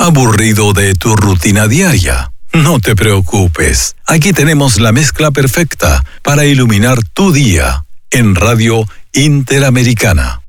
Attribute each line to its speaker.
Speaker 1: ¿Aburrido de tu rutina diaria? No te preocupes. Aquí tenemos la mezcla perfecta para iluminar tu día en Radio Interamericana.